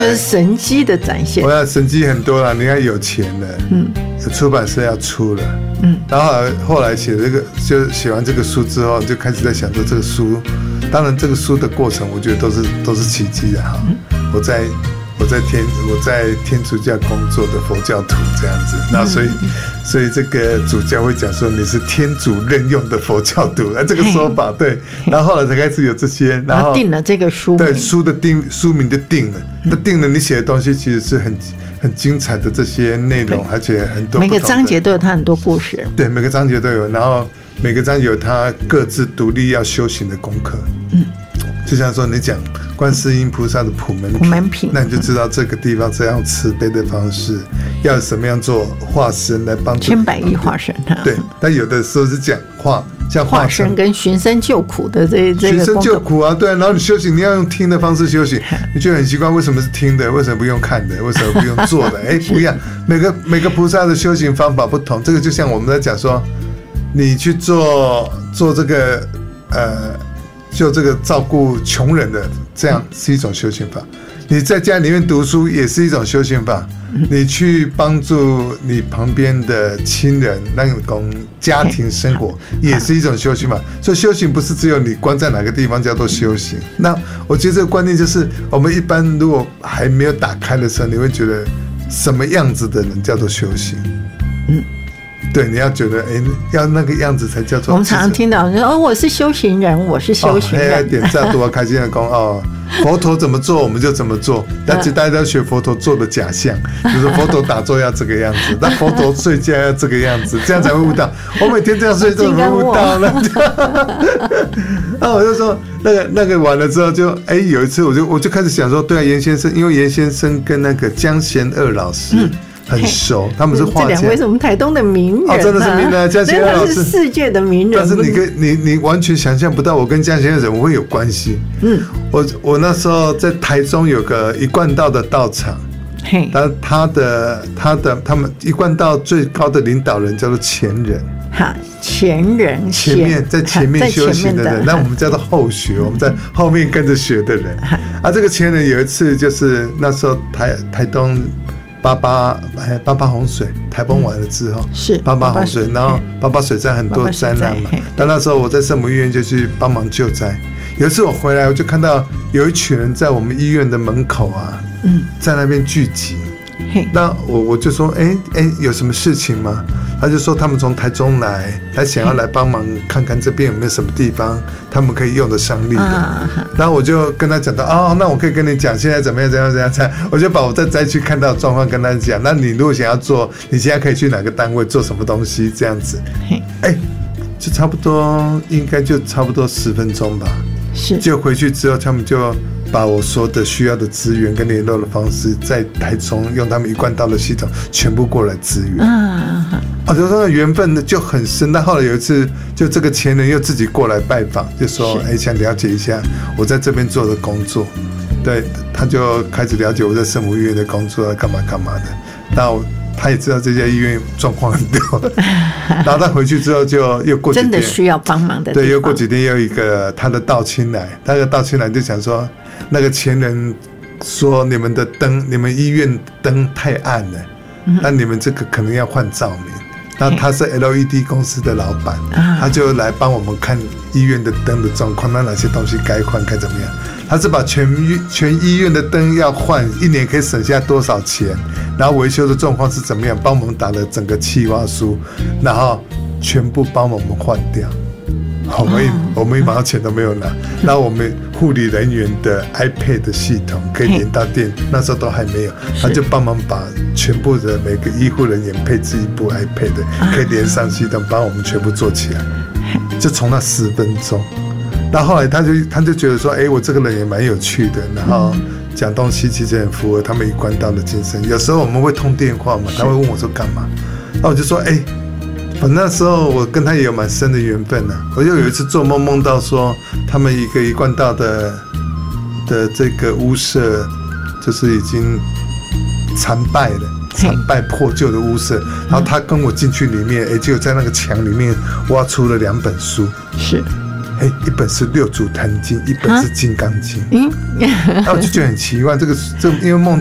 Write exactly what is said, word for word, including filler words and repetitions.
就是神迹的展现。 我要神迹很多了，你看有钱了，嗯，出版社要出了，嗯，然后后来后来写这个，就写完这个书之后，就开始在想说这个书，当然这个书的过程，我觉得都是都是奇迹的哈。嗯、我在我在天我在天主教工作的佛教徒这样子，然后所以、嗯、所以这个主教会讲说你是天主任用的佛教徒，啊，这个说法对，然后后来才开始有这些，然后定了这个书名， 对，书的定书名就定了，那、嗯、定了你写的东西其实是很很精彩的这些内容，而且很多每个章节都有它很多故事， 对，每个章节都有，然后每个章节有它各自独立要修行的功课，嗯，就像说你讲观世音菩萨的普门品，门品那你就知道这个地方是要用慈悲的方式，要怎么样做化身来帮助千百亿化身， 对，但有的时候是讲化。像化身跟寻声救苦的这这个寻声救苦啊，对，然后你修行，你要用听的方式修行，你觉得很奇怪，为什么是听的？为什么不用看的？为什么不用做的？哎，不一样，每个每个菩萨的修行方法不同。这个就像我们在讲说，你去做做这个呃，就这个照顾穷人的，这样是一种修行法。你在家里面读书也是一种修行法，你去帮助你旁边的亲人，那种家庭生活也是一种修行法。所以修行不是只有你关在哪个地方叫做修行。那我觉得这个观念就是，我们一般如果还没有打开的时候，你会觉得什么样子的人叫做修行？嗯。对，你要觉得，哎，要那个样子才叫做。 我们常常听到说，哦，我是修行人，我是修行人。 哦、点赞多开心的讲哦，佛陀怎么做我们就怎么做，但是大家都要学佛陀做的假象，就是佛陀打坐要这个样子，那佛陀睡觉要这个样子，这样才会悟道。我每天这样睡，怎么悟道呢？那我就说，那个那个完了之后就，哎，有一次我就我就开始想说，对啊，严先生，因为严先生跟那个江贤二老师。嗯很熟，他们是画家。 这两位是我们台东的名人、啊， 哦，真的是名人，江贤二老师是世界的名人。 但是你跟你你完全想象不到，我跟江贤二怎么会有关系？嗯，我我那时候在台中有个一贯道的道场，嘿，他他的他的他们一贯道最高的领导人叫做前人。 哈，前人前面在前面修行的人，那我们叫做后学，我们在后面跟着学的人。啊，这个前人有一次就是那时候台台东。八八哎，八八洪水，台风完了之后是八八洪水，然后八八水灾很多灾难嘛。但那时候我在圣母医院就去帮忙救灾。有一次我回来，我就看到有一群人在我们医院的门口啊，嗯，在那边聚集。那我我就说，哎哎，有什么事情吗？他就说他们从台中来，他想要来帮忙看看这边有没有什么地方他们可以用得上力的。啊、然后我就跟他讲到，哦，那我可以跟你讲现在怎么样怎么样怎么样怎么样，我就把我在灾区看到的状况跟他讲。那你如果想要做，你现在可以去哪个单位做什么东西这样子。哎，就差不多应该就差不多十分钟吧。是。就回去之后，他们就。把我说的需要的资源跟联络的方式，在台中用他们一贯道的系统全部过来支援。啊，啊，就说缘分就很深。那后来有一次，就这个前人又自己过来拜访，就说：“哎，想了解一下我在这边做的工作。”对，他就开始了解我在圣母医院的工作，干嘛干嘛的。那他也知道这家医院状况很多，然后他回去之后就又过几天， 真的需要帮忙的地方。 对，又过几天又一个他的道亲来，他的道亲来就想说。那个前人说：“你们的灯，你们医院灯太暗了，那你们这个可能要换照明。”那他是 L E D 公司的老板，他就来帮我们看医院的灯的状况，那哪些东西该换，该怎么样？他是把全全医院的灯要换，一年可以省下多少钱？然后维修的状况是怎么样？帮我们打了整个企划书，然后全部帮我们换掉。我们我们一毛钱都没有拿，然后我们护理人员的 iPad 的系统可以连到电，那时候都还没有，他就帮忙把全部的每个医护人员配置一部 iPad， 可以连上系统，帮我们全部做起来，就从那十分钟。那后来他就他就觉得说，哎，我这个人也蛮有趣的，然后讲东西其实很符合他们一贯道的精神。有时候我们会通电话嘛，他会问我说干嘛，那我就说，哎。那时候我跟他也有蛮深的缘分呢、啊。我就有一次做梦梦到说，他们一个一贯道的的这个屋舍，就是已经残败了、残败破旧的屋舍。然后他跟我进去里面，哎，就在那个墙里面挖出了两本书。是， 哎、欸，一本是六祖坛经，一本是金刚经。嗯，那我就觉得很奇怪，这个这因为梦